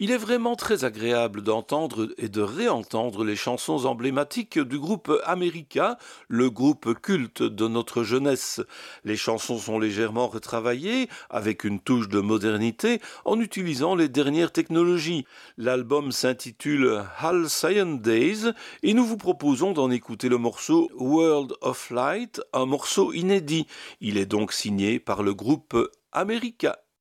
Il est vraiment très agréable d'entendre et de réentendre les chansons emblématiques du groupe America, le groupe culte de notre jeunesse. Les chansons sont légèrement retravaillées, avec une touche de modernité, en utilisant les dernières technologies. L'album s'intitule Halcyon Days et nous vous proposons d'en écouter le morceau World of Light, un morceau inédit. Il est donc signé par le groupe America.